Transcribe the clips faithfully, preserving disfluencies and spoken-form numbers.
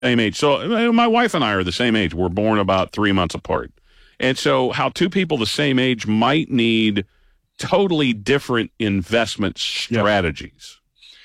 Same age. So my wife and I are the same age. We're born about three months apart. And so how two people the same age might need totally different investment strategies.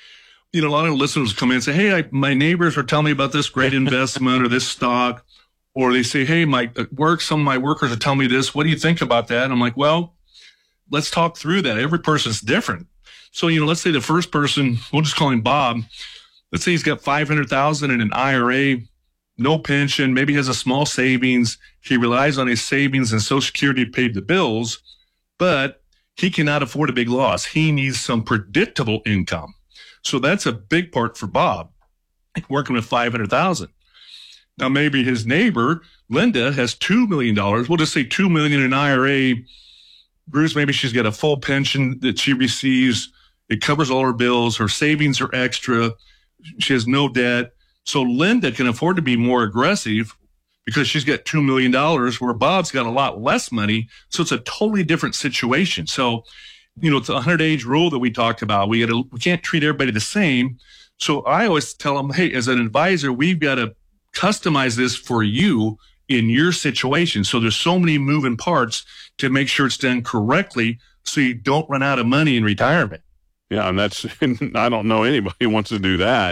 You know, a lot of listeners come in and say, hey, I, my neighbors are telling me about this great investment or this stock. Or they say, hey, my at work, some of my workers are telling me this. What do you think about that? And I'm like, well, let's talk through that. Every person's different. So, you know, let's say the first person, we'll just call him Bob. Let's say he's got five hundred thousand dollars in an I R A, no pension, maybe he has a small savings. He relies on his savings and Social Security to pay the bills, but he cannot afford a big loss. He needs some predictable income. So that's a big part for Bob, working with five hundred thousand dollars. Now, maybe his neighbor, Linda, has two million dollars. We'll just say two million dollars in an I R A. Bruce, maybe she's got a full pension that she receives. It covers all her bills. Her savings are extra. She has no debt. So Linda can afford to be more aggressive because she's got two million dollars where Bob's got a lot less money. So it's a totally different situation. So, you know, it's a hundred age rule that we talked about. We gotta, we can't treat everybody the same. So I always tell them, hey, as an advisor, we've got to customize this for you in your situation. So there's so many moving parts to make sure it's done correctly so you don't run out of money in retirement. Yeah, and that's, I don't know anybody who wants to do that,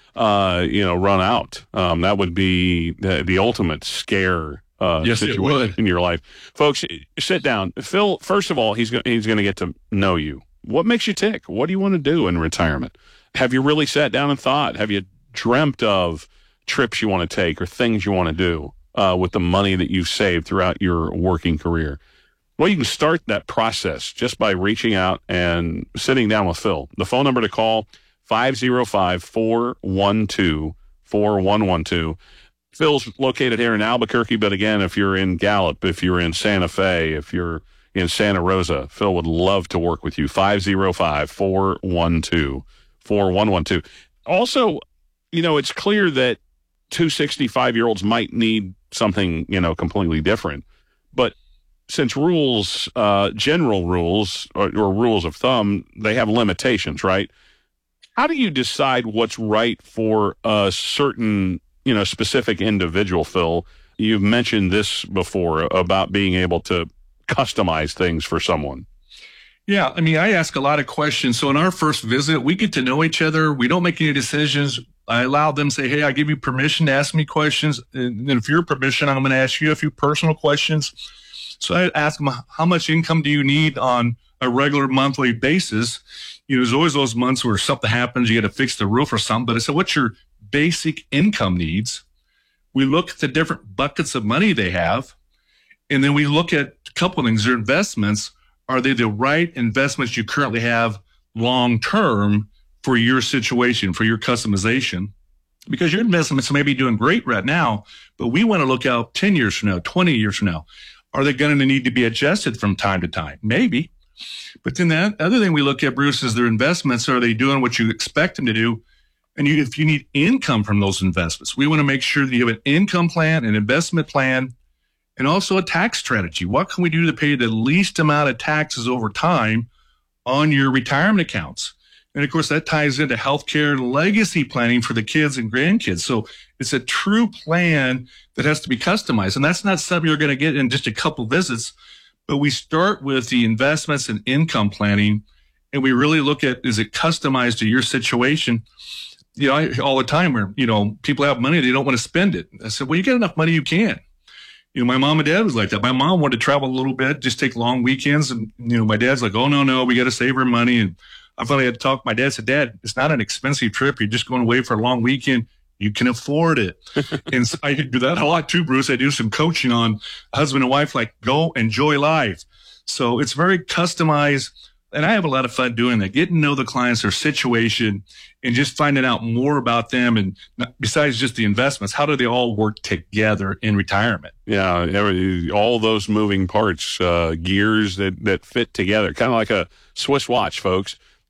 uh, you know, run out. Um, that would be the, the ultimate scare uh, yes, situation in your life. Folks, sit down. Phil, first of all, he's, go- he's going to get to know you. What makes you tick? What do you want to do in retirement? Have you really sat down and thought? Have you dreamt of trips you want to take or things you want to do uh, with the money that you've saved throughout your working career? Well, you can start that process just by reaching out and sitting down with Phil. The phone number to call, five oh five, four one two, four one one two. Phil's located here in Albuquerque, but again, if you're in Gallup, if you're in Santa Fe, if you're in Santa Rosa, Phil would love to work with you. five oh five, four one two, four one one two. Also, you know, it's clear that two sixty-five-year-olds might need something, you know, completely different. But since rules, uh, general rules or, or rules of thumb, they have limitations, right? How do you decide what's right for a certain, you know, specific individual, Phil? You've mentioned this before about being able to customize things for someone. Yeah, I mean, I ask a lot of questions. So in our first visit, we get to know each other. We don't make any decisions. I allow them to say, hey, I give you permission to ask me questions. And then if you're permission, I'm going to ask you a few personal questions. So I ask them, how much income do you need on a regular monthly basis? You know, there's always those months where something happens, you got to fix the roof or something. But I said, what's your basic income needs? We look at the different buckets of money they have. And then we look at a couple of things. Their investments, are they the right investments you currently have long-term for your situation, for your customization? Because your investments may be doing great right now, but we want to look out ten years from now, twenty years from now. Are they going to need to be adjusted from time to time? Maybe. But then the other thing we look at, Bruce, is their investments. Are they doing what you expect them to do? And you, if you need income from those investments, we want to make sure that you have an income plan, an investment plan, and also a tax strategy. What can we do to pay the least amount of taxes over time on your retirement accounts? And of course, that ties into healthcare and legacy planning for the kids and grandkids. So it's a true plan that has to be customized. And that's not something you're going to get in just a couple visits. But we start with the investments and income planning, and we really look at, is it customized to your situation? You know, I, all the time where, you know, people have money, they don't want to spend it. I said, well, you get enough money, you can. You know, my mom and dad was like that. My mom wanted to travel a little bit, just take long weekends. And, you know, my dad's like, oh, no, no, we got to save our money. And I finally had to talk. My dad said, Dad, it's not an expensive trip. You're just going away for a long weekend. You can afford it. And so I do that a lot too, Bruce. I do some coaching on husband and wife, like go enjoy life. So it's very customized. And I have a lot of fun doing that, getting to know the clients, their situation, and just finding out more about them. And besides just the investments, how do they all work together in retirement? Yeah, every, all those moving parts, uh, gears that, that fit together, kind of like a Swiss watch, folks.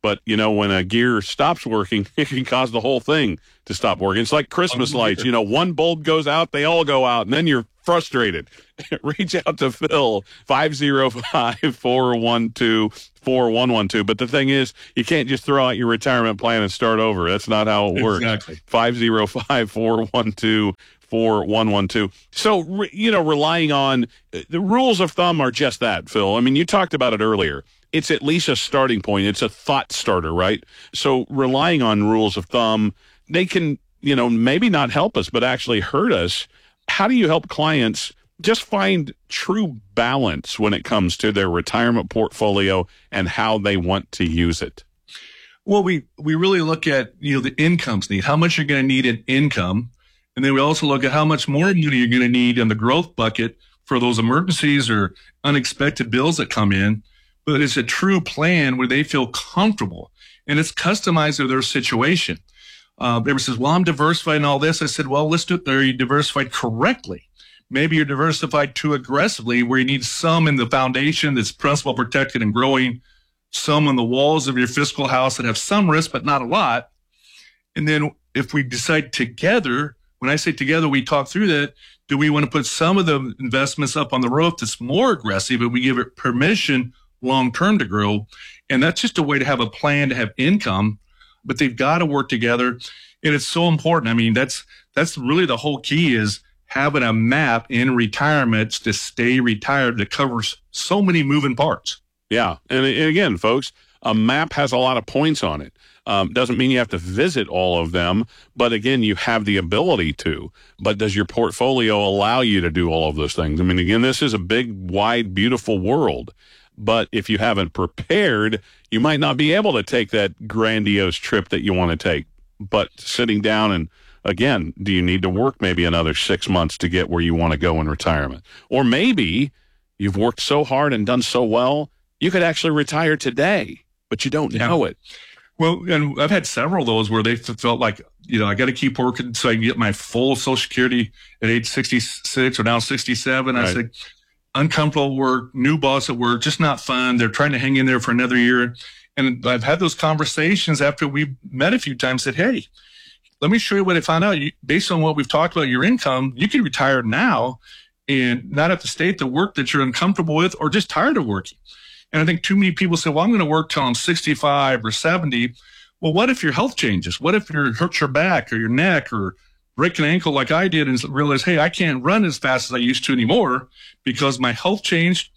But, you know, when a gear stops working, it can cause the whole thing to stop working. It's like Christmas oh, lights. You know, one bulb goes out, they all go out, and then you're frustrated. Reach out to Phil, five oh five, four one two, four one one two. But the thing is, you can't just throw out your retirement plan and start over. That's not how it works. Exactly. five oh five, four one two, four one one two. So, you know, relying on the rules of thumb are just that, Phil. I mean, you talked about it earlier. It's at least a starting point. It's a thought starter, right? So relying on rules of thumb, they can, you know, maybe not help us, but actually hurt us. How do you help clients just find true balance when it comes to their retirement portfolio and how they want to use it? Well, we, we really look at, you know, the incomes need, how much you're going to need in income. And then we also look at how much more money you're going to need in the growth bucket for those emergencies or unexpected bills that come in. But it's a true plan where they feel comfortable and it's customized to their situation. Uh, everyone says, well, I'm diversified and all this. I said, well, let's do it. Are you diversified correctly? Maybe you're diversified too aggressively where you need some in the foundation that's principal protected and growing, some on the walls of your fiscal house that have some risk, but not a lot. And then if we decide together, when I say together, we talk through that. Do we want to put some of the investments up on the roof that's more aggressive, but we give it permission long-term to grow? And that's just a way to have a plan to have income, but they've got to work together. And it's so important. I mean, that's, that's really the whole key is having a map in retirement to stay retired that covers so many moving parts. Yeah. And again, folks, a map has a lot of points on it. Um, doesn't mean you have to visit all of them, but again, you have the ability to. But does your portfolio allow you to do all of those things? I mean, again, this is a big, wide, beautiful world. But if you haven't prepared, you might not be able to take that grandiose trip that you want to take. But sitting down and, again, do you need to work maybe another six months to get where you want to go in retirement? Or maybe you've worked so hard and done so well, you could actually retire today, but you don't yeah. know it. Well, and I've had several of those where they felt like, you know, I got to keep working so I can get my full Social Security at age sixty-six or now sixty-seven. Right. I said, uncomfortable work, new boss at work, just not fun. They're trying to hang in there for another year. And I've had those conversations after we met a few times, said, hey, let me show you what I found out. You, based on what we've talked about, your income, you can retire now and not have to stay at the work that you're uncomfortable with or just tired of working. And I think too many people say, well, I'm going to work till I'm sixty-five or seventy. Well, what if your health changes? What if you hurt your back or your neck or break an ankle like I did and realize, hey, I can't run as fast as I used to anymore because my health changed,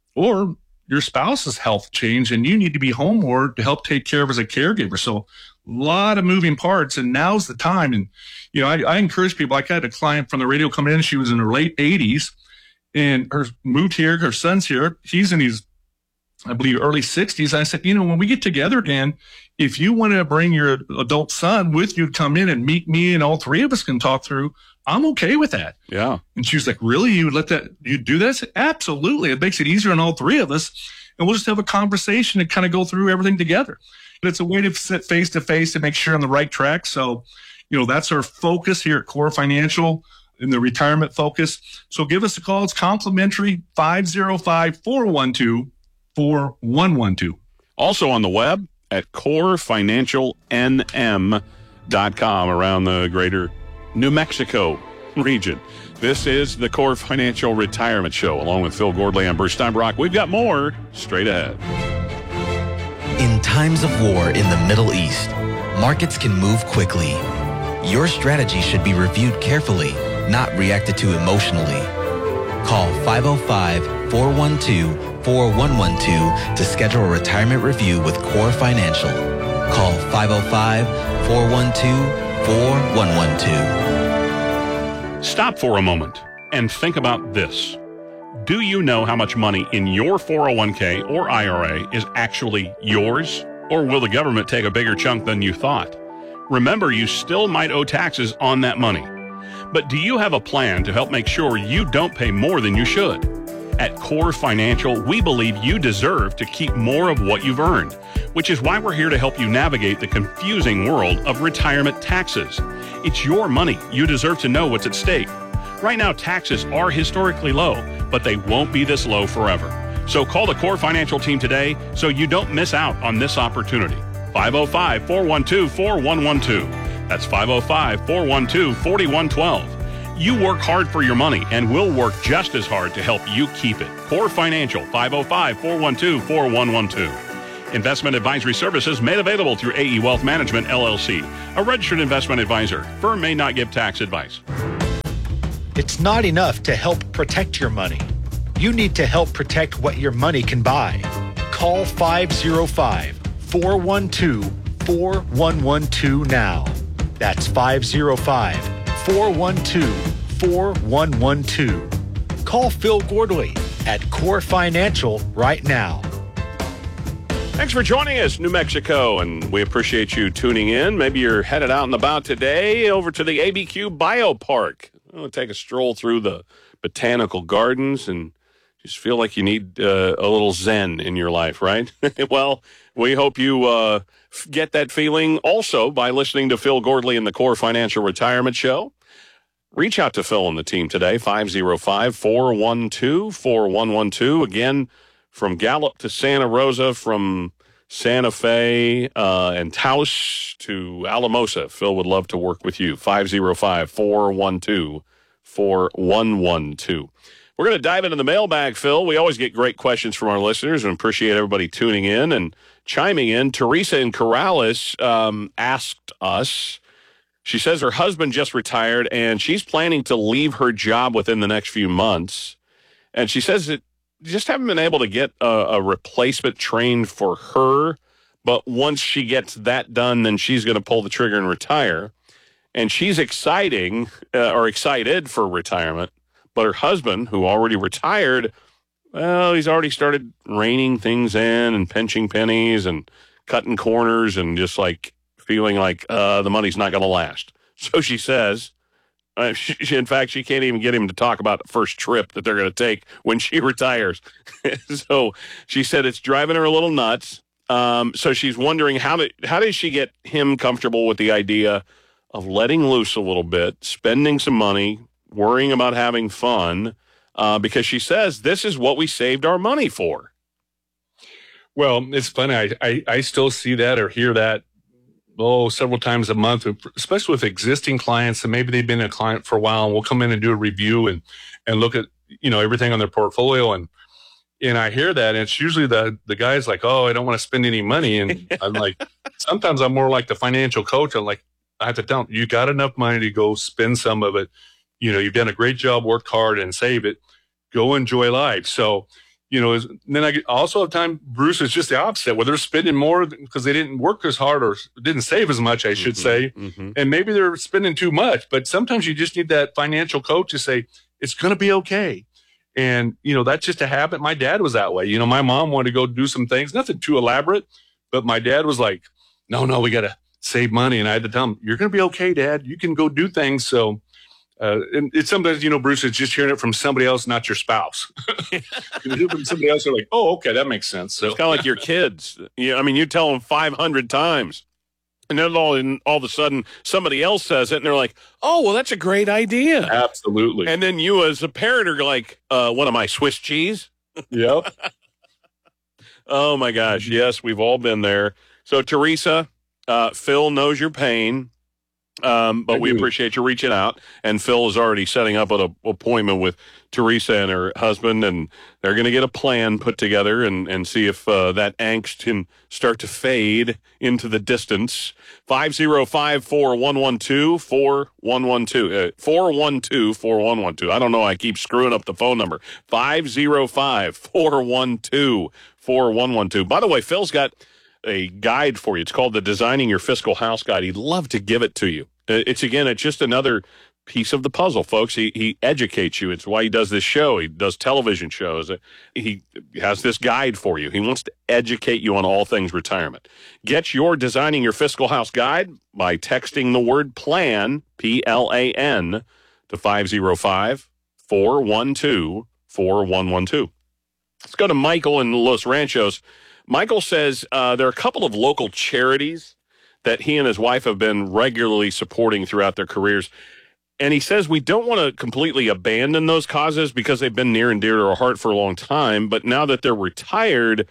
or your spouse's health changed and you need to be home more to help take care of as a caregiver. So a lot of moving parts, and now's the time. And, you know, I, I encourage people. Like I had a client from the radio coming in. She was in her late eighties and her moved here. Her son's here. He's in his, I believe, early sixties. I said, you know, when we get together again, if you want to bring your adult son with you to come in and meet me and all three of us can talk through, I'm okay with that. Yeah. And she was like, really? You let that, you do this? Absolutely. It makes it easier on all three of us. And we'll just have a conversation and kind of go through everything together. But it's a way to sit face to face and make sure on the right track. So, you know, that's our focus here at Core Financial in the retirement focus. So give us a call. It's complimentary, five oh five, four one two, four one one two. Also on the web at core financial n m dot com around the greater New Mexico region. This is the Core Financial Retirement Show, along with Phil Gordley and Bruce Steinbrock. We've got more straight ahead. In times of war in the Middle East, markets can move quickly. Your strategy should be reviewed carefully, not reacted to emotionally. Call five oh five, four one two, four one one two to schedule a retirement review with Core Financial. Call five oh five, four one two, four one one two. Stop for a moment and think about this. Do you know how much money in your four oh one k or I R A is actually yours? Or will the government take a bigger chunk than you thought? Remember, you still might owe taxes on that money. But do you have a plan to help make sure you don't pay more than you should? At Core Financial, we believe you deserve to keep more of what you've earned, which is why we're here to help you navigate the confusing world of retirement taxes. It's your money. You deserve to know what's at stake. Right now, taxes are historically low, but they won't be this low forever. So call the Core Financial team today so you don't miss out on this opportunity. five oh five, four one two, four one one two. That's five oh five, four one two, four one one two. You work hard for your money, and we'll work just as hard to help you keep it. Core Financial, five oh five, four one two, four one one two. Investment advisory services made available through A E Wealth Management, L L C, a registered investment advisor. Firm may not give tax advice. It's not enough to help protect your money. You need to help protect what your money can buy. Call five oh five, four one two, four one one two now. That's five oh five, four one two, four one one two. Call Phil Gordley at Core Financial right now. Thanks for joining us, New Mexico, and we appreciate you tuning in. Maybe you're headed out and about today over to the A B Q Biopark. We'll take a stroll through the botanical gardens and just feel like you need uh, a little zen in your life, right? Well, we hope you uh, get that feeling also by listening to Phil Gordley and the Core Financial Retirement Show. Reach out to Phil and the team today, five oh five, four one two, four one one two. Again, from Gallup to Santa Rosa, from Santa Fe uh, and Taos to Alamosa, Phil would love to work with you. five oh five, four one two, four one one two. We're going to dive into the mailbag, Phil. We always get great questions from our listeners and appreciate everybody tuning in and chiming in. Teresa in Corrales um, asked us, she says her husband just retired and she's planning to leave her job within the next few months. And she says that just haven't been able to get a, a replacement trained for her. But once she gets that done, then she's going to pull the trigger and retire. And she's exciting uh, or excited for retirement. But her husband, who already retired, well, he's already started reining things in and pinching pennies and cutting corners and just like feeling like uh, the money's not going to last. So she says, Uh, she, she, in fact, she can't even get him to talk about the first trip that they're going to take when she retires. So she said it's driving her a little nuts. Um, so she's wondering how to, how does she get him comfortable with the idea of letting loose a little bit, spending some money, worrying about having fun, uh, because she says this is what we saved our money for. Well, it's funny. I, I, I still see that or hear that oh, several times a month, especially with existing clients, and maybe they've been a client for a while, and we'll come in and do a review and, and look at, you know, everything on their portfolio. And, and I hear that, and it's usually the, the guy's like, oh, I don't want to spend any money. And I'm like, sometimes I'm more like the financial coach. I'm like, I have to tell them, you got enough money to go spend some of it. You know, you've done a great job, worked hard and save it. Go enjoy life. So, you know, then I also have time, Bruce, is just the opposite, where they're spending more because they didn't work as hard or didn't save as much, I should mm-hmm, say. Mm-hmm. And maybe they're spending too much. But sometimes you just need that financial coach to say, it's going to be okay. And, you know, that's just a habit. My dad was that way. You know, my mom wanted to go do some things, nothing too elaborate, but my dad was like, no, no, we got to save money. And I had to tell him, you're going to be okay, Dad. You can go do things. So, Uh, and it's sometimes, you know, Bruce, it's just hearing it from somebody else, not your spouse. You hear from somebody else, you're like, oh, okay, that makes sense. So it's kind of like your kids. You, I mean, you tell them five hundred times, and then all, in, all of a sudden somebody else says it, and they're like, oh, well, that's a great idea. Absolutely. And then you as a parent are like, uh, what am I, Swiss cheese? Yep. Oh, my gosh. Yes, we've all been there. So, Teresa, uh, Phil knows your pain. Um, but we appreciate you reaching out, and Phil is already setting up an appointment with Teresa and her husband, and they're going to get a plan put together and, and see if uh, that angst can start to fade into the distance. five oh five, four one one two, four one one two. Uh, four one two, four one one two. I don't know. I keep screwing up the phone number. five oh five, four one two, four one one two. By the way, Phil's got a guide for you. It's called the Designing Your Fiscal House Guide. He'd love to give it to you. It's, again, it's just another piece of the puzzle, folks. He he educates you. It's why he does this show. He does television shows. He has this guide for you. He wants to educate you on all things retirement. Get your Designing Your Fiscal House Guide by texting the word PLAN, P L A N, to five oh five, four one two, four one one two. Let's go to Michael in Los Ranchos. Michael says uh, there are a couple of local charities that he and his wife have been regularly supporting throughout their careers. And he says we don't want to completely abandon those causes because they've been near and dear to our heart for a long time. But now that they're retired,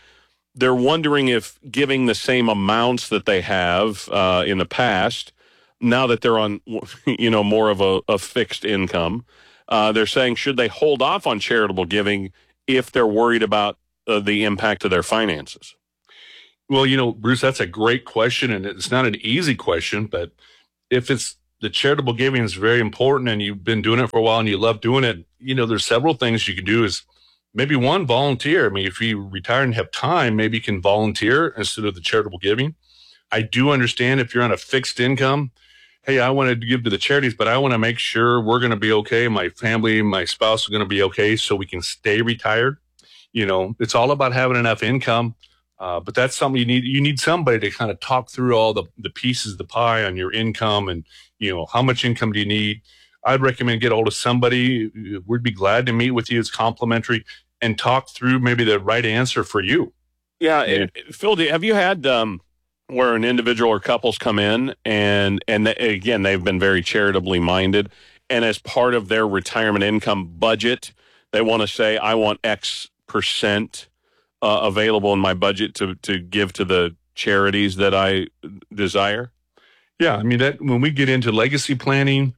they're wondering if giving the same amounts that they have uh, in the past, now that they're on, you know, more of a, a fixed income, uh, they're saying, should they hold off on charitable giving if they're worried about uh, the impact of their finances? Well, you know, Bruce, that's a great question, and it's not an easy question, but if it's the charitable giving is very important and you've been doing it for a while and you love doing it, you know, there's several things you can do is maybe one, volunteer. I mean, if you retire and have time, maybe you can volunteer instead of the charitable giving. I do understand if you're on a fixed income, hey, I want to give to the charities, but I want to make sure we're going to be okay. My family, my spouse are going to be okay so we can stay retired. You know, it's all about having enough income. Uh, but that's something you need. You need somebody to kind of talk through all the, the pieces of the pie on your income and, you know, how much income do you need? I'd recommend get a hold of somebody. We'd be glad to meet with you. It's complimentary and talk through maybe the right answer for you. Yeah. yeah. It, Phil, have you had um, where an individual or couples come in and, and they, again, they've been very charitably minded, and as part of their retirement income budget, they want to say, I want X percent Uh, available in my budget to, to give to the charities that I desire? Yeah, I mean, that when we get into legacy planning,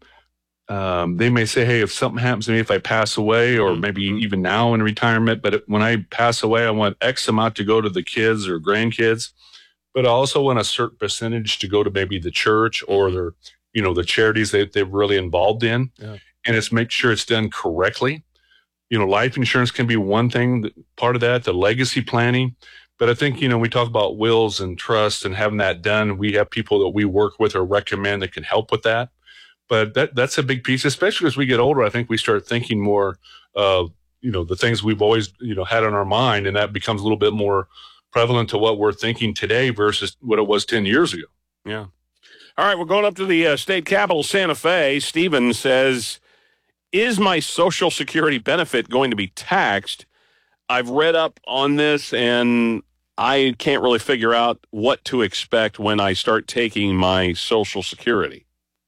um, they may say, hey, if something happens to me, if I pass away, or maybe even now in retirement, but when I pass away, I want X amount to go to the kids or grandkids, but I also want a certain percentage to go to maybe the church or their, you know, the charities that they're really involved in. Yeah. And it's make sure it's done correctly. You know, life insurance can be one thing, that, part of that, the legacy planning. But I think, you know, we talk about wills and trusts and having that done. We have people that we work with or recommend that can help with that. But that that's a big piece, especially as we get older. I think we start thinking more of, you know, the things we've always, you know, had on our mind, and that becomes a little bit more prevalent to what we're thinking today versus what it was ten years ago. Yeah. All right, we're going up to the uh, state capital, Santa Fe. Stephen says, is my Social Security benefit going to be taxed? I've read up on this, and I can't really figure out what to expect when I start taking my Social Security.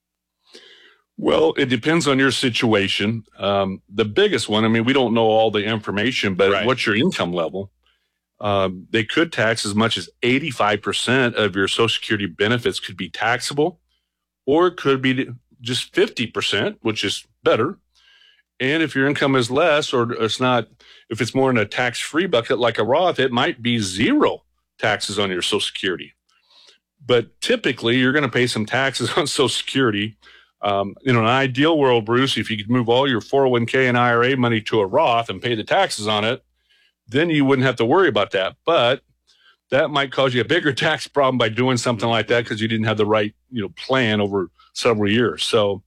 Well, it depends on your situation. Um, the biggest one, I mean, we don't know all the information, but right. What's your income level? Um, they could tax as much as eighty-five percent of your Social Security benefits could be taxable, or it could be just fifty percent, which is better. And if your income is less, or it's not, if it's more in a tax-free bucket like a Roth, it might be zero taxes on your Social Security. But typically, you're going to pay some taxes on Social Security. Um, in an ideal world, Bruce, if you could move all your four oh one k and I R A money to a Roth and pay the taxes on it, then you wouldn't have to worry about that. But that might cause you a bigger tax problem by doing something like that because you didn't have the right, you know, plan over several years. So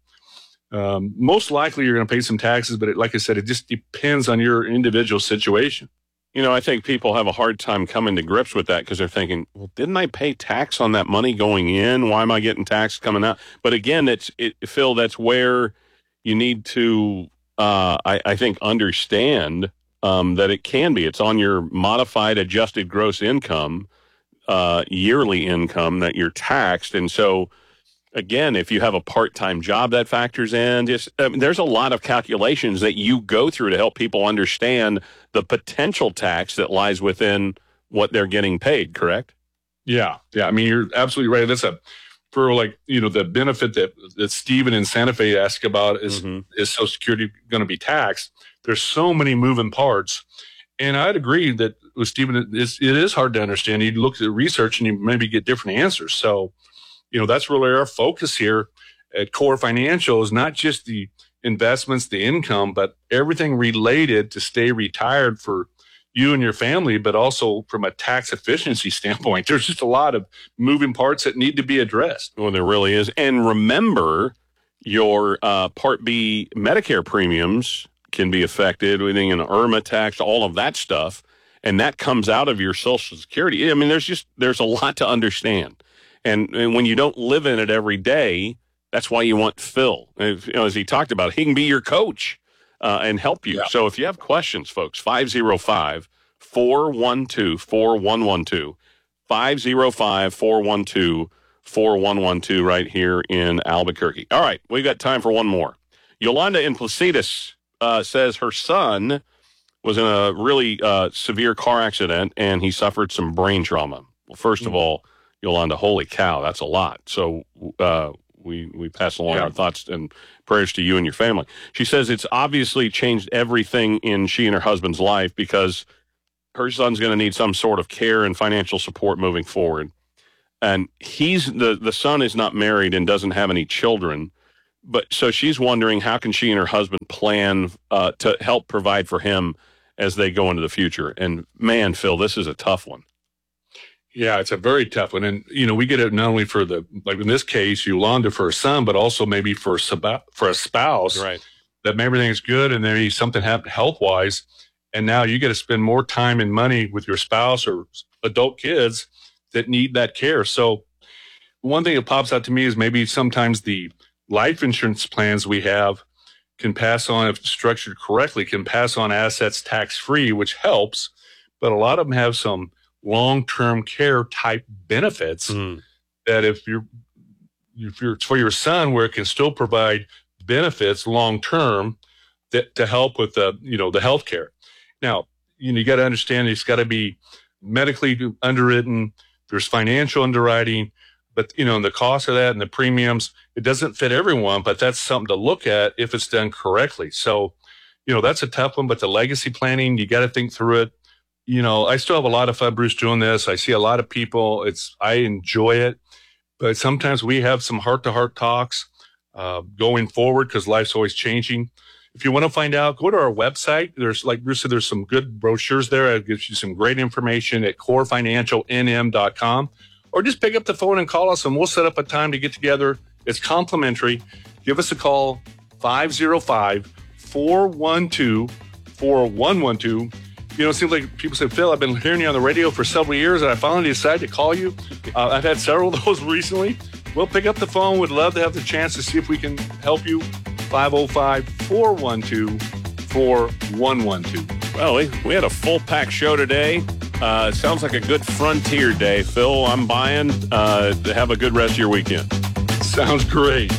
um, most likely you're going to pay some taxes, but it, like I said, it just depends on your individual situation. You know, I think people have a hard time coming to grips with that because they're thinking, well, didn't I pay tax on that money going in? Why am I getting tax coming out? But again, it's it, Phil, that's where you need to, uh, I, I think, understand um, that it can be. It's on your modified adjusted gross income, uh, yearly income that you're taxed. And so, again, if you have a part-time job, that factors in. Just I mean, there's a lot of calculations that you go through to help people understand the potential tax that lies within what they're getting paid, correct? Yeah. Yeah. I mean, you're absolutely right. That's a, for like, you know, the benefit that, that Stephen in Santa Fe asked about is, mm-hmm. is Social Security going to be taxed? There's so many moving parts. And I'd agree that with Stephen, it's, it is hard to understand. You look at the research and you maybe get different answers. So, you know, that's really our focus here at Core Financial is not just the investments, the income, but everything related to stay retired for you and your family, but also from a tax efficiency standpoint. There's just a lot of moving parts that need to be addressed. Well, there really is. And remember, your uh, Part B Medicare premiums can be affected with an IRMA tax, all of that stuff, and that comes out of your Social Security. I mean, there's just there's a lot to understand. And, and when you don't live in it every day, that's why you want Phil. As, you know, as he talked about, he can be your coach uh, and help you. Yeah. So if you have questions, folks, five oh five, four one two, four one one two, five oh five, four one two, four one one two right here in Albuquerque. All right, we've got time for one more. Yolanda in Placitas uh, says her son was in a really uh, severe car accident, and he suffered some brain trauma. Well, first of all, Yolanda, holy cow, that's a lot. So uh, we we pass along Yeah. our thoughts and prayers to you and your family. She says it's obviously changed everything in she and her husband's life because her son's going to need some sort of care and financial support moving forward. And he's the, the son is not married and doesn't have any children. But so she's wondering how can she and her husband plan uh, to help provide for him as they go into the future. And man, Phil, this is a tough one. Yeah, it's a very tough one. And, you know, we get it not only for the, like in this case, Yolanda for her son, but also maybe for, a- for a spouse. Right. That maybe everything's good and maybe something happened health-wise. And now you got to spend more time and money with your spouse or adult kids that need that care. So one thing that pops out to me is maybe sometimes the life insurance plans we have can pass on, if structured correctly, can pass on assets tax-free, which helps. But a lot of them have some long-term care type benefits Mm. that if you're, if you're for your son, where it can still provide benefits long-term that to help with the, you know, the health care. Now, you know, you got to understand it's got to be medically underwritten. There's financial underwriting, but you know, the cost of that and the premiums, it doesn't fit everyone, but that's something to look at if it's done correctly. So, you know, that's a tough one, but the legacy planning, you got to think through it. You know, I still have a lot of fun, Bruce, doing this. I see a lot of people. It's, I enjoy it, but sometimes we have some heart to heart talks, uh, going forward because life's always changing. If you want to find out, go to our website. There's, like Bruce said, there's some good brochures there. It gives you some great information at core financial n m dot com. Or just pick up the phone and call us, and we'll set up a time to get together. It's complimentary. Give us a call, five oh five, four one two, four one one two. You know, it seems like people say, Phil, I've been hearing you on the radio for several years, and I finally decided to call you. Uh, I've had several of those recently. We'll pick up the phone. Would love to have the chance to see if we can help you. five oh five, four one two, four one one two. Well, we, we had a full pack show today. Uh, sounds like a good frontier day, Phil. I'm buying. Uh, have a good rest of your weekend. Sounds great.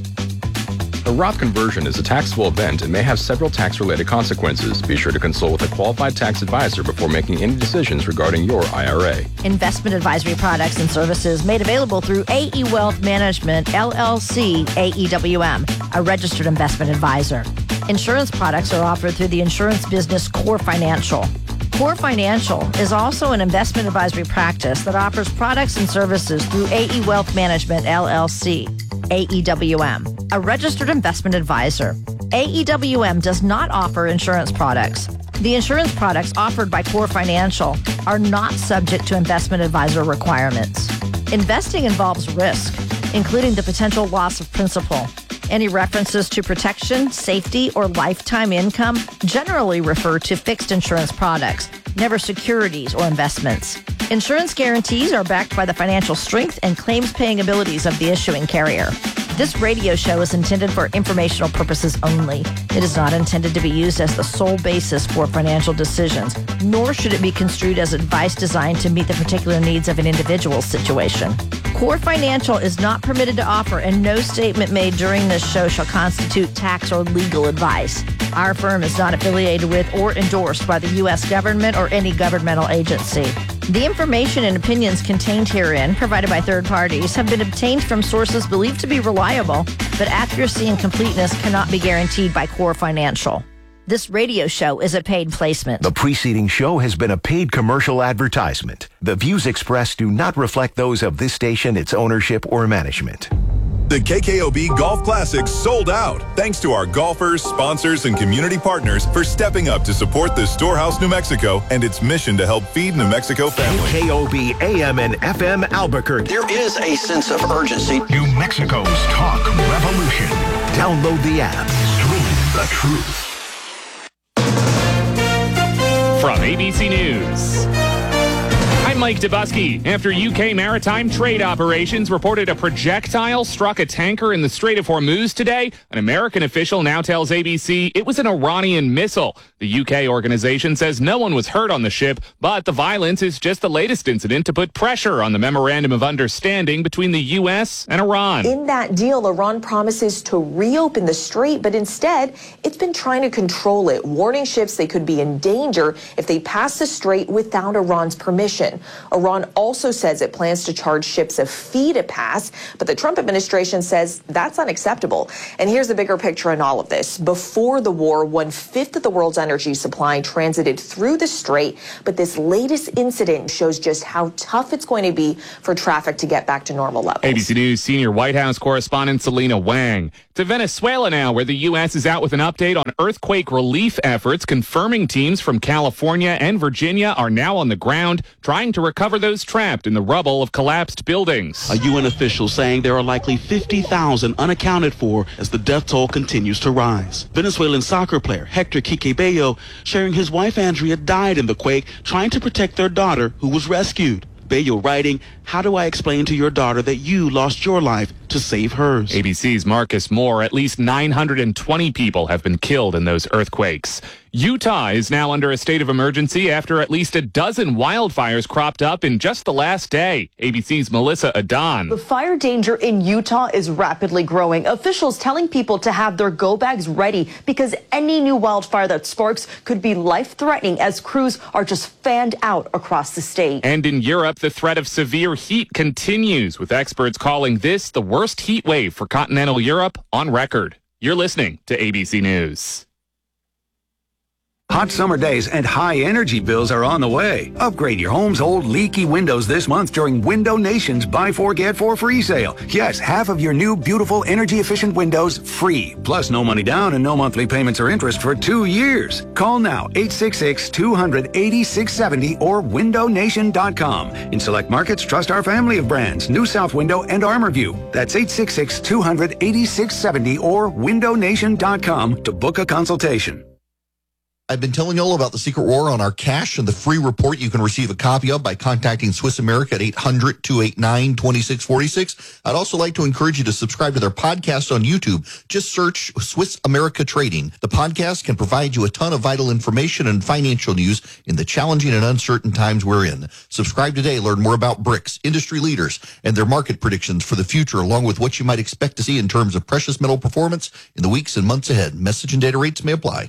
A Roth conversion is a taxable event and may have several tax-related consequences. Be sure to consult with a qualified tax advisor before making any decisions regarding your I R A. Investment advisory products and services made available through A E Wealth Management, L L C, A E W M, a registered investment advisor. Insurance products are offered through the insurance business Core Financial. Core Financial is also an investment advisory practice that offers products and services through A E Wealth Management, L L C, A E W M, a registered investment advisor. A E W M does not offer insurance products. The insurance products offered by Core Financial are not subject to investment advisor requirements. Investing involves risk, including the potential loss of principal. Any references to protection, safety, or lifetime income generally refer to fixed insurance products, never securities or investments. Insurance guarantees are backed by the financial strength and claims-paying abilities of the issuing carrier. This radio show is intended for informational purposes only. It is not intended to be used as the sole basis for financial decisions, nor should it be construed as advice designed to meet the particular needs of an individual's situation. Core Financial is not permitted to offer, and no statement made during this show shall constitute tax or legal advice. Our firm is not affiliated with or endorsed by the U S government or any governmental agency. The information and opinions contained herein, provided by third parties, have been obtained from sources believed to be reliable, but accuracy and completeness cannot be guaranteed by Core Financial. This radio show is a paid placement. The preceding show has been a paid commercial advertisement. The views expressed do not reflect those of this station, its ownership, or management. The K K O B Golf Classic sold out. Thanks to our golfers, sponsors, and community partners for stepping up to support the Storehouse New Mexico and its mission to help feed New Mexico families. K K O B A M and F M Albuquerque. There is a sense of urgency. New Mexico's talk revolution. Download the app. Stream the truth. From A B C News, I'm Mike Dubusky. After U K maritime trade operations reported a projectile struck a tanker in the Strait of Hormuz today, an American official now tells A B C it was an Iranian missile. The U K organization says no one was hurt on the ship, but the violence is just the latest incident to put pressure on the Memorandum of Understanding between the U S and Iran. In that deal, Iran promises to reopen the strait, but instead, it's been trying to control it, warning ships they could be in danger if they pass the strait without Iran's permission. Iran also says it plans to charge ships a fee to pass, but the Trump administration says that's unacceptable. And here's the bigger picture in all of this. Before the war, one-fifth of the world's energy supply transited through the strait, but this latest incident shows just how tough it's going to be for traffic to get back to normal levels. A B C News senior White House correspondent Selena Wang. To Venezuela now, where the U S is out with an update on earthquake relief efforts, confirming teams from California and Virginia are now on the ground trying to recover those trapped in the rubble of collapsed buildings. A U N official saying there are likely fifty thousand unaccounted for as the death toll continues to rise. Venezuelan soccer player Hector Quique Bello sharing his wife Andrea died in the quake trying to protect their daughter who was rescued. Bello writing, "How do I explain to your daughter that you lost your life to save hers?" A B C's Marcus Moore. At least nine hundred twenty people have been killed in those earthquakes. Utah is now under a state of emergency after at least a dozen wildfires cropped up in just the last day. A B C's Melissa Adon. The fire danger in Utah is rapidly growing. Officials telling people to have their go bags ready because any new wildfire that sparks could be life-threatening as crews are just fanned out across the state. And in Europe, the threat of severe heat continues, with experts calling this the worst heat wave for continental Europe on record. You're listening to A B C News. Hot summer days and high energy bills are on the way. Upgrade your home's old leaky windows this month during Window Nation's Buy Four Get Four free sale. Yes, half of your new beautiful energy efficient windows free. Plus no money down and no monthly payments or interest for two years. Call now eight six six, two hundred, eighty-six seventy or window nation dot com. In select markets, trust our family of brands, New South Window and ArmorView. That's eight six six, two hundred, eighty-six seventy or window nation dot com to book a consultation. I've been telling you all about the secret war on our cash and the free report you can receive a copy of by contacting Swiss America at eight hundred, two eight nine, two six four six. I'd also like to encourage you to subscribe to their podcast on YouTube. Just search Swiss America Trading. The podcast can provide you a ton of vital information and financial news in the challenging and uncertain times we're in. Subscribe today. Learn more about BRICS, industry leaders, and their market predictions for the future, along with what you might expect to see in terms of precious metal performance in the weeks and months ahead. Message and data rates may apply.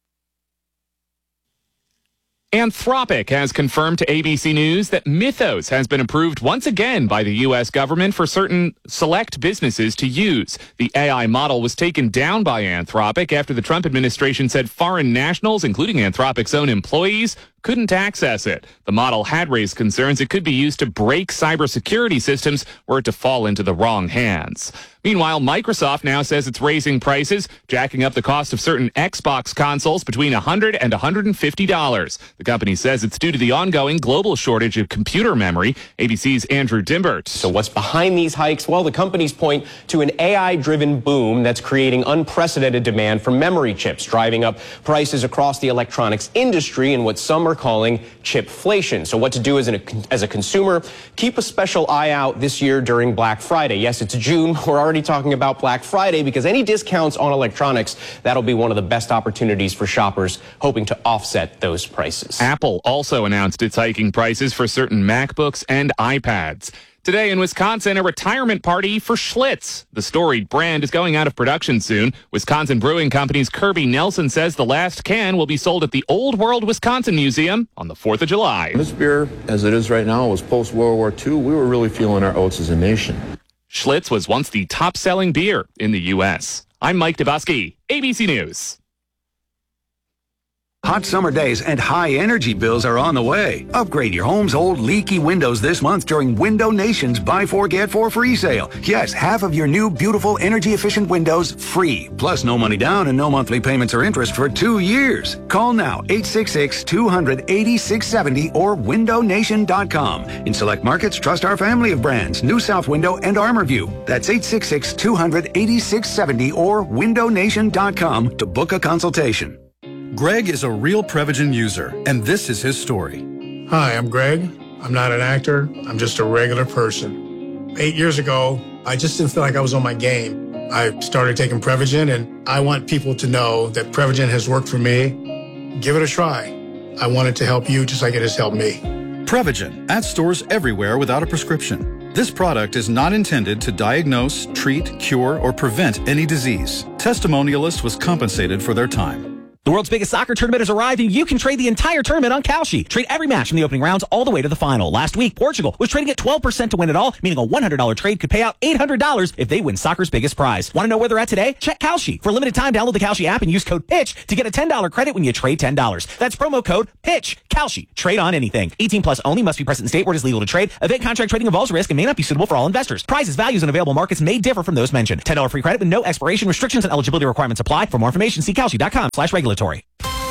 Anthropic has confirmed to A B C News that Mythos has been approved once again by the U S government for certain select businesses to use. The A I model was taken down by Anthropic after the Trump administration said foreign nationals, including Anthropic's own employees, couldn't access it. The model had raised concerns it could be used to break cybersecurity systems were it to fall into the wrong hands. Meanwhile, Microsoft now says it's raising prices, jacking up the cost of certain Xbox consoles between one hundred dollars and one hundred fifty dollars. The company says it's due to the ongoing global shortage of computer memory. A B C's Andrew Dimbert. So what's behind these hikes? Well, the companies point to an A I-driven boom that's creating unprecedented demand for memory chips, driving up prices across the electronics industry in what some are calling chipflation. So what to do as, an, as a consumer? Keep a special eye out this year during Black Friday. Yes, it's June. We're already talking about Black Friday because any discounts on electronics, that'll be one of the best opportunities for shoppers hoping to offset those prices. Apple also announced it's hiking prices for certain MacBooks and iPads. Today in Wisconsin, a retirement party for Schlitz. The storied brand is going out of production soon. Wisconsin Brewing Company's Kirby Nelson says the last can will be sold at the Old World Wisconsin Museum on the fourth of July. This beer, as it is right now, was post-World War Two. We were really feeling our oats as a nation. Schlitz was once the top-selling beer in the U S I'm Mike Dubusky, A B C News. Hot summer days and high energy bills are on the way. Upgrade your home's old leaky windows this month during Window Nation's Buy Four Get Four free sale. Yes, half of your new beautiful energy efficient windows free. Plus no money down and no monthly payments or interest for two years. Call now eight six six, two hundred, eighty-six seventy or window nation dot com. In select markets, trust our family of brands, New South Window and ArmorView. That's eight six six, two hundred, eighty-six seventy or window nation dot com to book a consultation. Greg is a real Prevagen user, and this is his story. Hi, I'm Greg. I'm not an actor. I'm just a regular person. Eight years ago, I just didn't feel like I was on my game. I started taking Prevagen, and I want people to know that Prevagen has worked for me. Give it a try. I want it to help you just like it has helped me. Prevagen at stores everywhere without a prescription. This product is not intended to diagnose, treat, cure, or prevent any disease. Testimonialist was compensated for their time. The world's biggest soccer tournament has arrived, and you can trade the entire tournament on Kalshi. Trade every match from the opening rounds all the way to the final. Last week, Portugal was trading at twelve percent to win it all, meaning a one hundred dollars trade could pay out eight hundred dollars if they win soccer's biggest prize. Want to know where they're at today? Check Kalshi. For a limited time, download the Kalshi app and use code PITCH to get a ten dollars credit when you trade ten dollars. That's promo code PITCH. Kalshi. Trade on anything. eighteen plus only. Must be present in state where it is legal to trade. Event contract trading involves risk and may not be suitable for all investors. Prizes, values, and available markets may differ from those mentioned. ten dollars free credit with no expiration. Restrictions and eligibility requirements apply. For more information, see kalshi.com slash regulatory.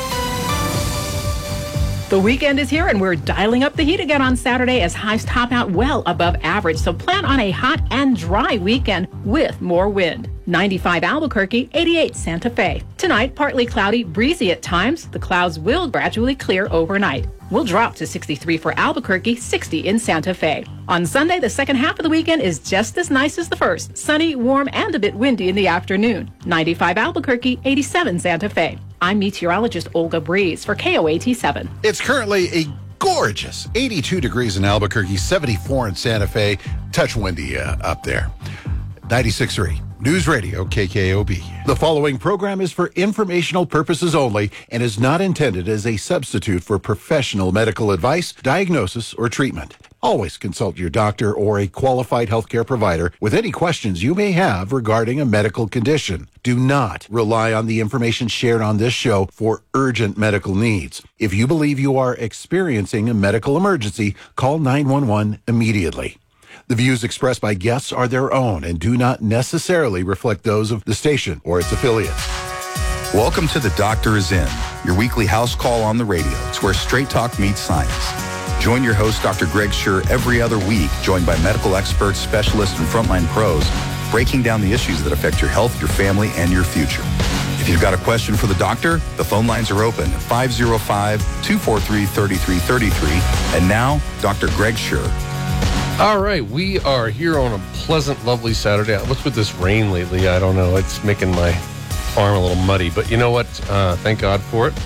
The weekend is here, and we're dialing up the heat again on Saturday as highs top out well above average. So plan on a hot and dry weekend with more wind. ninety-five Albuquerque, eighty-eight Santa Fe. Tonight, partly cloudy, breezy at times. The clouds will gradually clear overnight. We'll drop to sixty-three for Albuquerque, sixty in Santa Fe. On Sunday, the second half of the weekend is just as nice as the first. Sunny, warm, and a bit windy in the afternoon. ninety-five Albuquerque, eighty-seven Santa Fe. I'm meteorologist Olga Breeze for K O A T seven. It's currently a gorgeous eighty-two degrees in Albuquerque, seventy-four in Santa Fe. Touch windy uh, up there. ninety-six point three News Radio K K O B. The following program is for informational purposes only and is not intended as a substitute for professional medical advice, diagnosis, or treatment. Always consult your doctor or a qualified healthcare provider with any questions you may have regarding a medical condition. Do not rely on the information shared on this show for urgent medical needs. If you believe you are experiencing a medical emergency, call nine one one immediately. The views expressed by guests are their own and do not necessarily reflect those of the station or its affiliates. Welcome to The Doctor Is In, your weekly house call on the radio. It's where straight talk meets science. Join your host, Doctor Greg Schur, every other week, joined by medical experts, specialists, and frontline pros, breaking down the issues that affect your health, your family, and your future. If you've got a question for the doctor, the phone lines are open at five oh five, two four three, three three three three. And now, Doctor Greg Schur. All right, we are here on a pleasant, lovely Saturday. What's with this rain lately? I don't know. It's making my farm a little muddy, but you know what? Uh, thank God for it.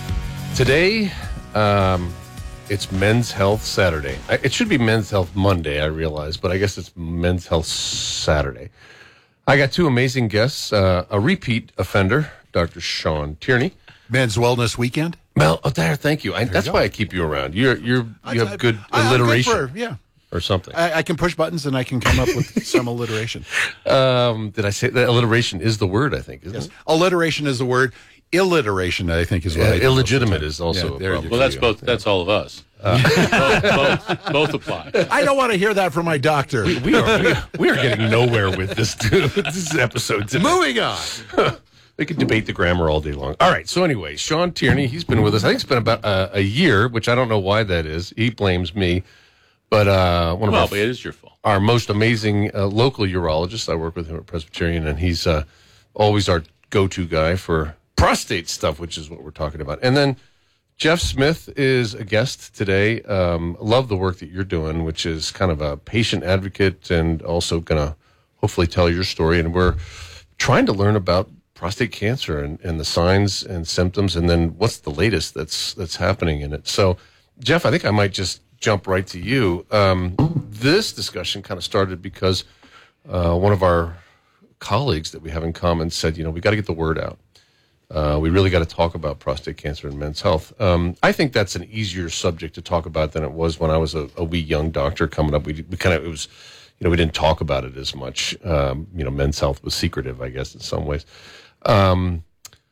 Today, um, it's Men's Health Saturday. It should be Men's Health Monday, I realize, but I guess it's Men's Health Saturday. I got two amazing guests, uh, a repeat offender, Doctor Sean Tierney. Men's Wellness Weekend? Well, oh, there, thank you. I, that's you why I keep you around. You're, you're, you have good I, alliteration. Good for, yeah. Or something. I, I can push buttons and I can come up with some alliteration. Um, did I say that? Alliteration is the word, I think, isn't yes. it? Alliteration is the word. Illiteration, I think, is what yeah, I illegitimate is also yeah, a problem. Well, that's both. Yeah. That's all of us. Uh, both, both, both apply. I don't want to hear that from my doctor. We, we are we, are, we are getting nowhere with this, this episode today. Moving on. They could debate the grammar all day long. All right. So anyway, Sean Tierney, he's been with us. I think it's been about uh, a year, which I don't know why that is. He blames me. But uh, one of well, our, but it is your fault. Our most amazing uh, local urologist. I work with him at Presbyterian, and he's uh, always our go-to guy for prostate stuff, which is what we're talking about. And then Jeff Smith is a guest today. Um, love the work that you're doing, which is kind of a patient advocate and also going to hopefully tell your story. And we're trying to learn about prostate cancer and, and the signs and symptoms, and then what's the latest that's that's happening in it. So, Jeff, I think I might just jump right to you. Um, this discussion kind of started because uh, one of our colleagues that we have in common said, you know, we got to get the word out. Uh, we really got to talk about prostate cancer and men's health. Um, I think that's an easier subject to talk about than it was when I was a, a wee young doctor coming up. We, we kind of, it was, you know, we didn't talk about it as much. Um, you know, men's health was secretive, I guess, in some ways. Um,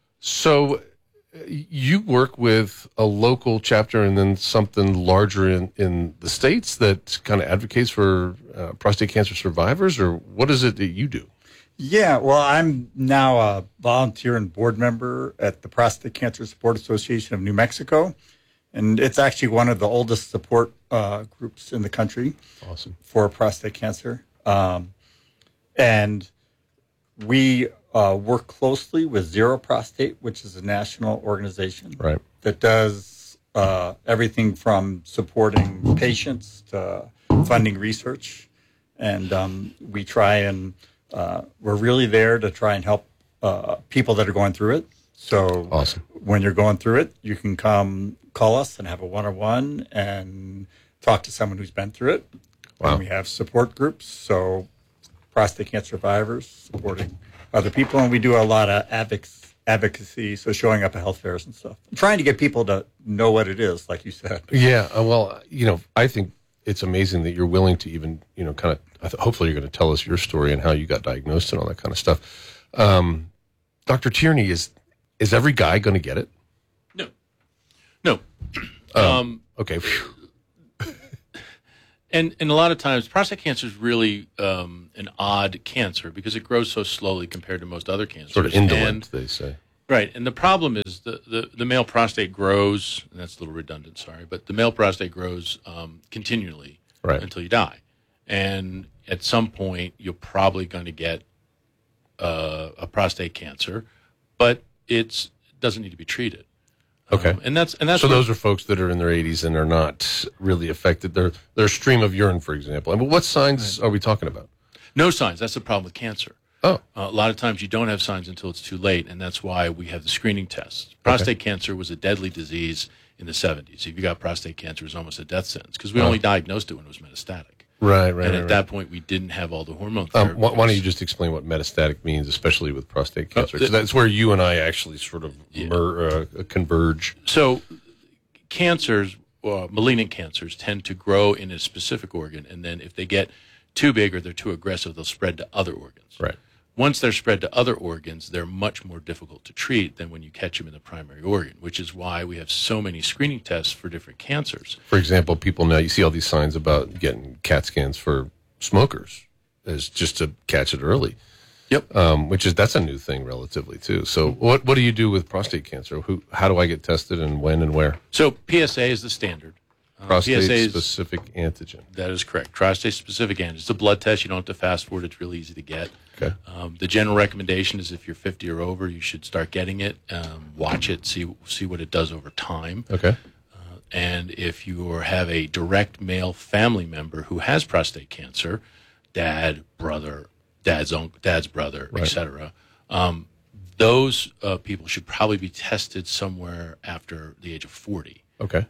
so you work with a local chapter and then something larger in, in the States that kind of advocates for uh, prostate cancer survivors, or what is it that you do? Yeah, well, I'm now a volunteer and board member at the Prostate Cancer Support Association of New Mexico, and it's actually one of the oldest support uh, groups in the country. Awesome. For prostate cancer. Um, and we uh, work closely with Zero Prostate, which is a national organization right. that does uh, everything from supporting patients to funding research. And um, we try and uh, we're really there to try and help uh, people that are going through it. So awesome. When you're going through it, you can come call us and have a one-on-one and talk to someone who's been through it. Wow. And we have support groups, so prostate cancer survivors supporting other people, and we do a lot of advoc- advocacy, so showing up at health fairs and stuff. Trying to get people to know what it is, like you said. Yeah, uh, well, you know, I think it's amazing that you're willing to even, you know, kind of, I th- hopefully you're going to tell us your story and how you got diagnosed and all that kind of stuff. Um, Doctor Tierney, is is every guy going to get it? No. No. Um, um, okay. And and a lot of times, prostate cancer is really um, an odd cancer because it grows so slowly compared to most other cancers. Sort of indolent, and, they say. Right. And the problem is the, the, the male prostate grows, and that's a little redundant, sorry, but the male prostate grows um, continually right. until you die. And at some point, you're probably going to get uh, a prostate cancer, but it doesn't need to be treated. Okay, um, and that's and that's so. where, Those are folks that are in their eighties and are not really affected. Their their stream of urine, for example. I mean, what signs right. are we talking about? No signs. That's the problem with cancer. Oh, uh, a lot of times you don't have signs until it's too late, and that's why we have the screening tests. Prostate okay. cancer was a deadly disease in the seventies. If you got prostate cancer, it was almost a death sentence because we oh. only diagnosed it when it was metastatic. Right, right. And right, at right. that point, we didn't have all the hormone um, therapies. why, why don't you just explain what metastatic means, especially with prostate cancer? Because uh, that's where you and I actually sort of yeah. mer, uh, converge. So, cancers, uh, malignant cancers, tend to grow in a specific organ, and then if they get too big or they're too aggressive, they'll spread to other organs. Right. Once they're spread to other organs, they're much more difficult to treat than when you catch them in the primary organ, which is why we have so many screening tests for different cancers. For example, people now, you see all these signs about getting CAT scans for smokers as just to catch it early. Yep. Um, which is, that's a new thing relatively too. So what, what do you do with prostate cancer? Who, how do I get tested and when and where? So P S A is the standard. Prostate-specific uh, antigen. That is correct. Prostate-specific antigen. It's a blood test. You don't have to fast for it. It's really easy to get. Okay. Um, the general recommendation is if you're fifty or over, you should start getting it. Um, watch it. See see what it does over time. Okay. Uh, and if you have a direct male family member who has prostate cancer, dad, brother, dad's uncle, dad's brother, right. et cetera, um, those uh, people should probably be tested somewhere after the age of forty. Okay.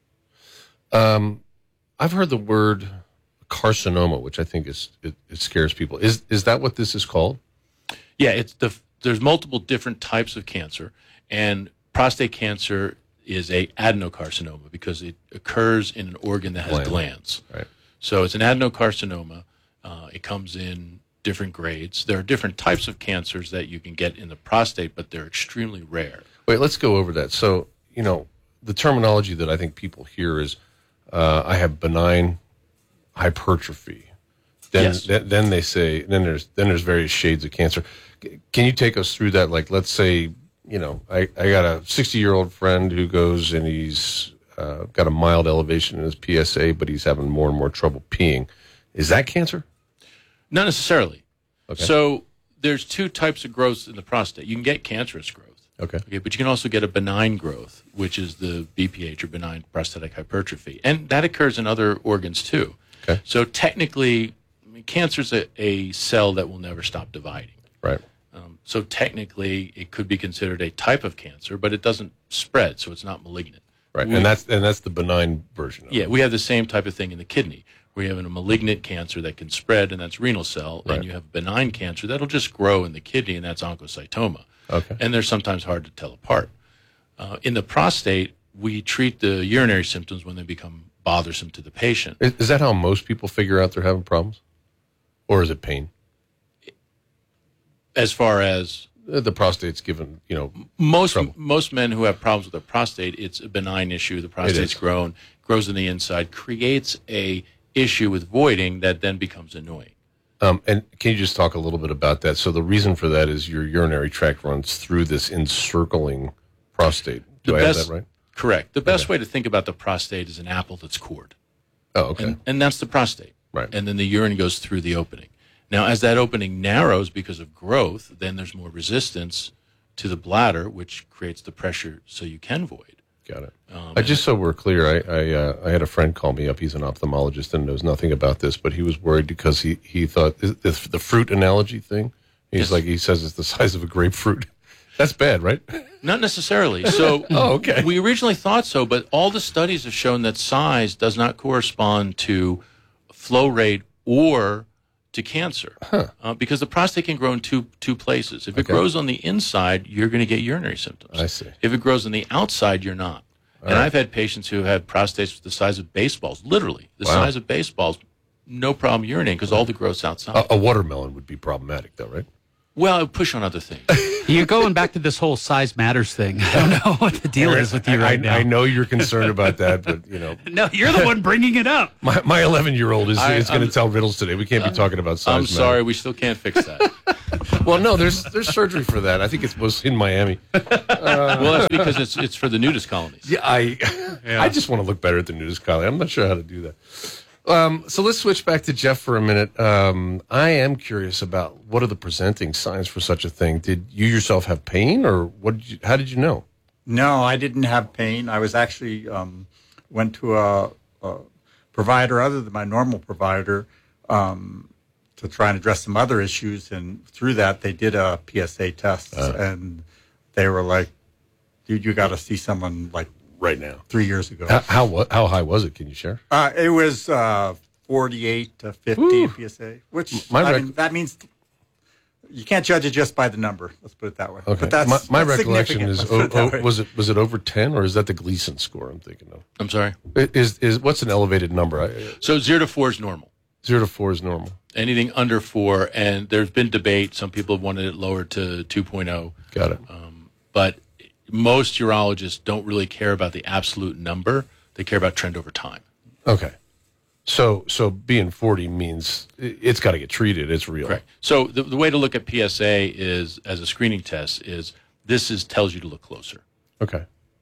Um, I've heard the word carcinoma, which I think is it, it scares people. Is is that what this is called? Yeah, it's the there's multiple different types of cancer, and prostate cancer is a adenocarcinoma because it occurs in an organ that has Gland. glands. Right. So it's an adenocarcinoma. Uh, it comes in different grades. There are different types of cancers that you can get in the prostate, but they're extremely rare. Wait, let's go over that. So, you know, the terminology that I think people hear is uh, I have benign hypertrophy. Then, Yes. th- then they say, then there's then there's various shades of cancer. C- Can you take us through that? Like, let's say, you know, I, I got a sixty-year-old friend who goes and he's uh, got a mild elevation in his P S A, but he's having more and more trouble peeing. Is that cancer? Not necessarily. Okay. So there's two types of growths in the prostate. You can get cancerous growth. Okay. Okay, but you can also get a benign growth, which is the B P H or benign prostatic hypertrophy, and that occurs in other organs too. Okay. So technically, I mean, cancer is a, a cell that will never stop dividing. Right. Um, so technically, it could be considered a type of cancer, but it doesn't spread, so it's not malignant. Right. We- and that's and that's the benign version of yeah, it. we have the same type of thing in the kidney. We have a malignant cancer that can spread, and that's renal cell, Right. and you have benign cancer that'll just grow in the kidney, and that's oncocytoma. Okay. And they're sometimes hard to tell apart. Uh, in the prostate, we treat the urinary symptoms when they become bothersome to the patient. Is, is that how most people figure out they're having problems? Or is it pain? As far as Uh, The prostate's given, you know, most trouble. most men who have problems with their prostate, it's a benign issue. The prostate's is. grown, grows on the inside, creates a issue with voiding that then becomes annoying. Um, and can you just talk a little bit about that? So the reason for that is your urinary tract runs through this encircling prostate. Do The I best- have that right? Correct. The best way to think about the prostate is an apple that's cored. Oh, okay. And, and that's the prostate. Right. And then the urine goes through the opening. Now, as that opening narrows because of growth, then there's more resistance to the bladder, which creates the pressure so you can void. Got it. Um, I just so we're clear, I I, uh, I had a friend call me up. He's an ophthalmologist and knows nothing about this, but he was worried because he, he thought the, the fruit analogy thing. He's Yes. like he says it's the size of a grapefruit. That's bad, right? Not necessarily. So oh, okay. We originally thought so, but all the studies have shown that size does not correspond to flow rate or to cancer, huh. uh, because the prostate can grow in two two places. If it Okay. grows on the inside, you're going to get urinary symptoms. I see. If it grows on the outside, you're not. All and right. I've had patients who had prostates the size of baseballs, literally the Wow. size of baseballs, no problem urinating because all the growth's outside. A, a watermelon would be problematic, though, right? Well, it would push on other things. You're going back to this whole size matters thing. I don't know what the deal is with you right I, now. I know you're concerned about that, but you know, No, you're the one bringing it up. my my eleven year old is, I- is going to I'm- tell riddles today. We can't be talking about size. I'm matter. sorry, we still can't fix that. Well, no, there's there's surgery for that. I think it's mostly in Miami. Uh, well, that's because it's it's for the nudist colonies. Yeah, I I just want to look better at the nudist colony. I'm not sure how to do that. Um, so let's switch back to Jeff for a minute. Um, I am curious about what are the presenting signs for such a thing. Did you yourself have pain, or what? Did you, how did you know? No, I didn't have pain. I was actually um, went to a, a provider other than my normal provider um, to try and address some other issues, and through that they did a P S A test, Uh. and they were like, "Dude, you got to see someone like right now." Three years ago. How how, what, how high was it? Can you share? Uh, it was uh, forty-eight to fifty Ooh. P S A, which My I rec- mean, that means you can't judge it just by the number. Let's put it that way. Okay. But that's my my that's recollection significant. is Let's put it oh, that oh, way. was it was it over ten, or is that the Gleason score? I'm thinking of. I'm sorry. Is is what's an elevated number? I, So zero to four is normal. Zero to four is normal. Anything under four, and there's been debate. Some people have wanted it lowered to two point oh. Got it. Um, but most urologists don't really care about the absolute number. They care about trend over time. Okay. So so being forty means it- it's got to get treated. It's real. Correct. So the, the way to look at P S A is as a screening test is this is tells you to look closer. Okay.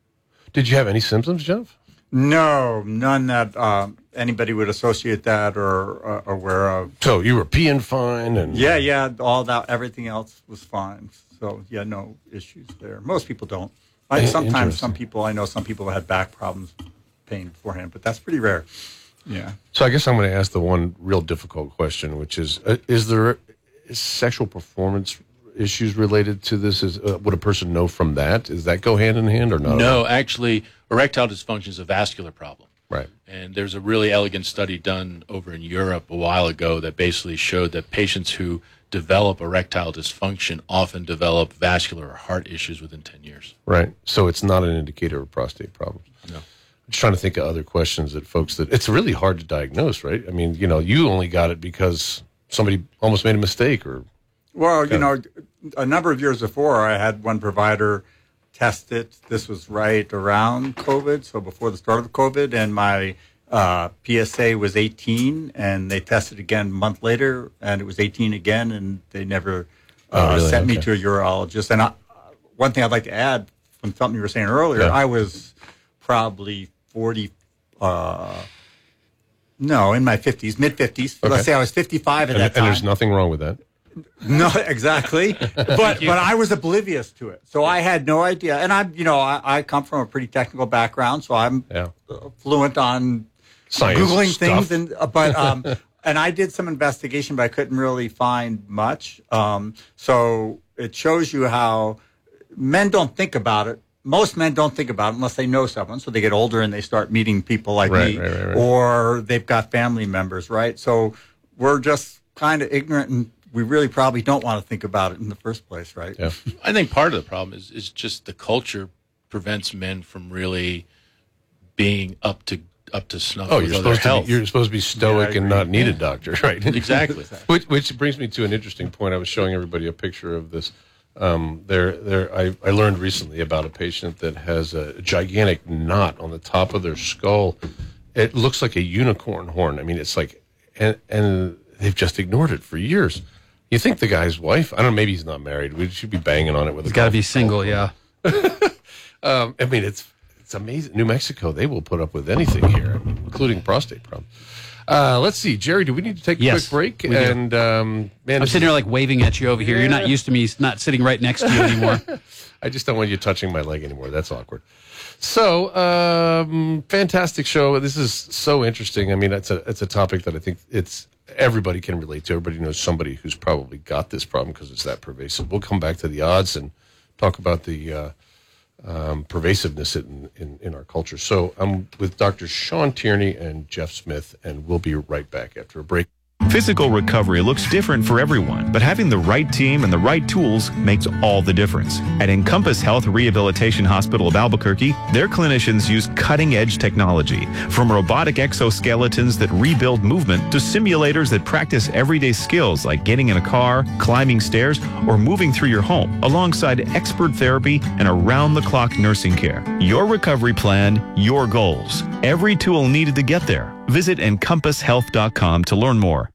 Did you have any symptoms, Jeff? No, none that um, anybody would associate that or uh, aware of. So you were peeing fine, and Yeah, yeah, all that, everything else was fine. So yeah, no issues there. Most people don't. I, In- sometimes interesting. some people, I know some people had back problems, pain beforehand, but that's pretty rare. Yeah. So I guess I'm going to ask the one real difficult question, which is: uh, Is there is sexual performance issues related to this? Is uh, would a person know from that? Does that go hand in hand or not? No, actually, erectile dysfunction is a vascular problem. Right. And there's a really elegant study done over in Europe a while ago that basically showed that patients who develop erectile dysfunction often develop vascular or heart issues within ten years. Right. So it's not an indicator of prostate problems. No. I'm just trying to think of other questions that folks that it's really hard to diagnose, right? I mean, you know, you only got it because somebody almost made a mistake, or Well, you Got know, a number of years before, I had one provider test it. This was right around COVID, so before the start of COVID, and my uh, P S A was eighteen, and they tested again a month later, and it was eighteen again, and they never uh, Oh, really? sent me Okay. to a urologist. And I, one thing I'd like to add from something you were saying earlier, Yeah. I was probably forty. Uh, no, in my fifties, mid fifties. Okay. Let's say I was fifty-five at and, that and time. there's nothing wrong with that. No, exactly. But but I was oblivious to it, so I had no idea. And I'm, you know, I, I come from a pretty technical background, so I'm Yeah. uh, fluent on Science googling stuff. things. And uh, but um, and I did some investigation, but I couldn't really find much. Um, so it shows you how men don't think about it. Most men don't think about it unless they know someone. So they get older and they start meeting people like Right, me, right, right, right. or they've got family members, right? So we're just kind of ignorant, and we really probably don't want to think about it in the first place, right? Yeah. I think part of the problem is is just the culture prevents men from really being up to up to snuff Oh, with you're other supposed to health. be, you're supposed to be stoic Yeah, I and not agree. need a Yeah. doctor, right? Exactly. which, which brings me to an interesting point. I was showing everybody a picture of this. Um, there, there. I, I learned recently about a patient that has a gigantic knot on the top of their skull. It looks like a unicorn horn. I mean, it's like, and and they've just ignored it for years. You think the guy's wife? I don't know. Maybe he's not married. We should be banging on it with. He's a got to golf be ball. single, yeah. Um, I mean, it's it's amazing. New Mexico, they will put up with anything here, I mean, including prostate problems. Uh, let's see, Jerry, do we need to take a Yes, quick break? we do. And um, man, I'm sitting here like waving at you over here. You're not used to me not sitting right next to you anymore. I just don't want you touching my leg anymore. That's awkward. So, um, fantastic show. This is so interesting. I mean, it's a it's a topic that I think it's everybody can relate to. Everybody knows somebody who's probably got this problem because it's that pervasive. We'll come back to the odds and talk about the uh, um, pervasiveness in, in, in our culture. So I'm with Doctor Sean Tierney and Jeff Smith, and we'll be right back after a break. Physical recovery looks different for everyone, but having the right team and the right tools makes all the difference. At Encompass Health Rehabilitation Hospital of Albuquerque, their clinicians use cutting-edge technology, from robotic exoskeletons that rebuild movement to simulators that practice everyday skills like getting in a car, climbing stairs, or moving through your home, alongside expert therapy and around-the-clock nursing care. Your recovery plan, your goals. Every tool needed to get there. Visit encompass health dot com to learn more.